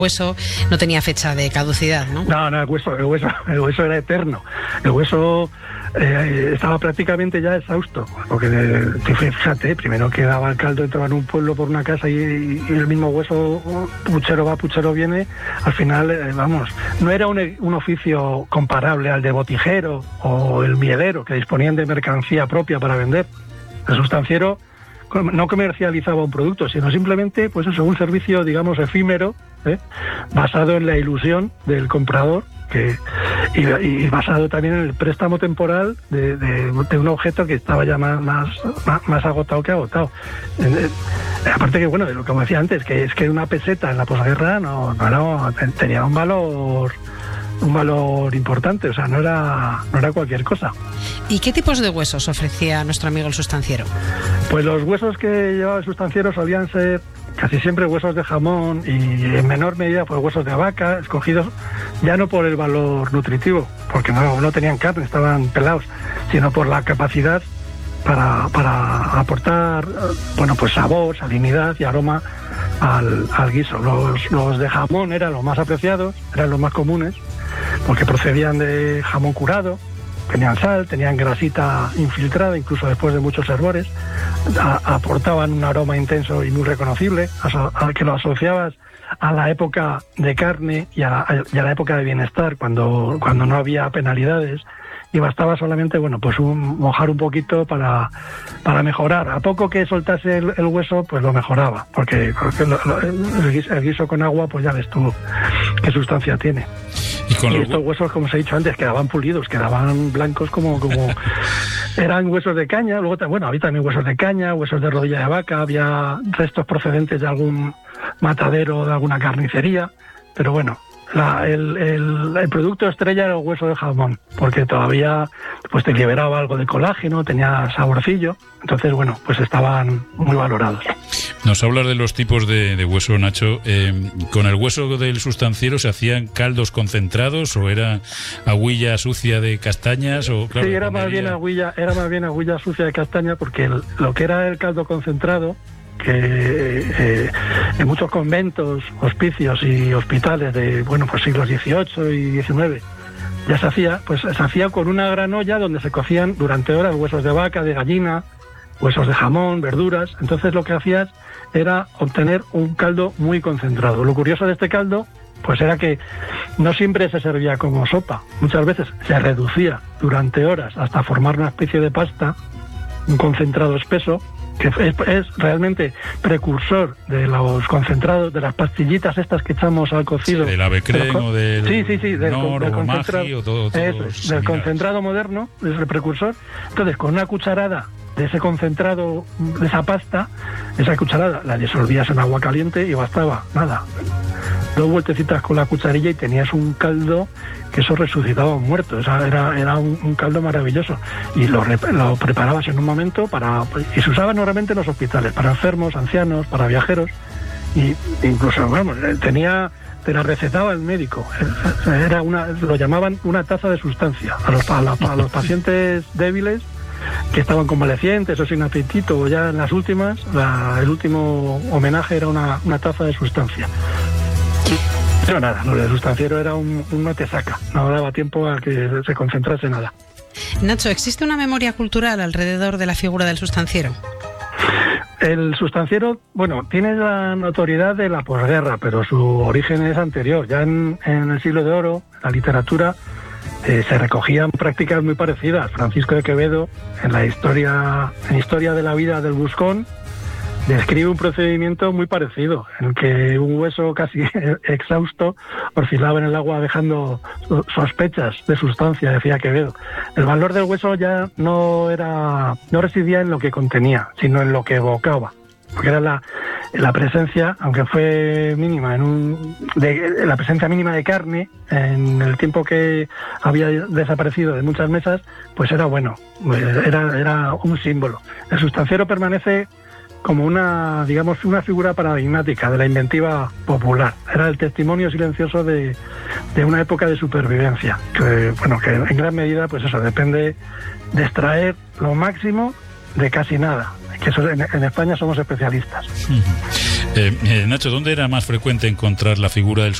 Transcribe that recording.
hueso no tenía fecha de caducidad, ¿no? No, el hueso era eterno. El hueso estaba prácticamente ya exhausto, porque fíjate, primero que daba el caldo, entraba en un pueblo por una casa y el mismo hueso, puchero va, puchero viene. Al final, no era un oficio comparable al de botijero o el mielero, que disponían de mercancía propia para vender. El sustanciero no comercializaba un producto, sino simplemente, pues eso, un servicio, digamos, efímero, basado en la ilusión del comprador, y basado también en el préstamo temporal de un objeto que estaba ya más agotado que agotado. Aparte que, bueno, como decía antes, que es que una peseta en la posguerra tenía un valor importante, o sea, no era cualquier cosa. ¿Y qué tipos de huesos ofrecía nuestro amigo el sustanciero? Pues los huesos que llevaba el sustanciero solían ser casi siempre huesos de jamón y en menor medida pues huesos de vaca, escogidos ya no por el valor nutritivo, porque no tenían carne, estaban pelados, sino por la capacidad para aportar pues sabor, salinidad y aroma al guiso. Los de jamón eran los más apreciados, eran los más comunes, porque procedían de jamón curado, tenían sal, tenían grasita infiltrada, incluso después de muchos hervores, aportaban un aroma intenso y muy reconocible, al que lo asociabas a la época de carne y a la época de bienestar, cuando no había penalidades, y bastaba solamente, pues mojar un poquito para mejorar. A poco que soltase el hueso, pues lo mejoraba, porque el guiso con agua, pues ya ves tú qué sustancia tiene. Y estos huesos, como os he dicho antes, quedaban pulidos, quedaban blancos como eran huesos de caña. Luego, había también huesos de caña, huesos de rodilla de vaca, había restos procedentes de algún matadero, de alguna carnicería, pero bueno, el producto estrella era el hueso de jamón, porque todavía pues te liberaba algo de colágeno, tenía saborcillo, entonces pues estaban muy valorados. Nos hablas de los tipos de hueso, Nacho. ¿Con el hueso del sustanciero se hacían caldos concentrados o era agüilla sucia de castañas? Sí, era más bien agüilla sucia de castaña, porque lo que era el caldo concentrado, que en muchos conventos, hospicios y hospitales de siglos XVIII y XIX ya se hacía con una gran olla donde se cocían durante horas huesos de vaca, de gallina, huesos de jamón, verduras. Entonces lo que hacías era obtener un caldo muy concentrado. Lo curioso de este caldo pues era que no siempre se servía como sopa, muchas veces se reducía durante horas hasta formar una especie de pasta, un concentrado espeso, que es realmente precursor de los concentrados, de las pastillitas estas que echamos al cocido. Del ave creme o del del concentrado. Del concentrado moderno, es el precursor. Entonces, con una cucharada de ese concentrado, de esa pasta, esa cucharada la disolvías en agua caliente y bastaba, 2 vueltecitas con la cucharilla y tenías un caldo que eso resucitaba a un muerto. Era un caldo maravilloso, y lo preparabas en un momento y se usaba normalmente en los hospitales para enfermos, ancianos, para viajeros, y incluso te la recetaba el médico. Lo llamaban una taza de sustancia a los pacientes débiles que estaban convalecientes o sin apetito, o ya en las últimas, el último homenaje era una taza de sustancia. Pero nada, lo del sustanciero era un no te saca, no daba tiempo a que se concentrase nada. Nacho, ¿existe una memoria cultural alrededor de la figura del sustanciero? El sustanciero, tiene la notoriedad de la posguerra, pero su origen es anterior. Ya en el siglo de oro, la literatura, se recogían prácticas muy parecidas. Francisco de Quevedo, en Historia de la vida del Buscón, describe un procedimiento muy parecido, en el que un hueso casi exhausto oscilaba en el agua dejando sospechas de sustancia, decía Quevedo. El valor del hueso ya no residía en lo que contenía, sino en lo que evocaba, porque era la presencia, aunque fue mínima, la presencia mínima de carne en el tiempo que había desaparecido de muchas mesas, pues era era un símbolo. El sustanciero permanece como una figura paradigmática de la inventiva popular. Era el testimonio silencioso de una época de supervivencia, que en gran medida, pues eso, depende de extraer lo máximo de casi nada, que eso en España somos especialistas. Nacho, ¿dónde era más frecuente encontrar la figura del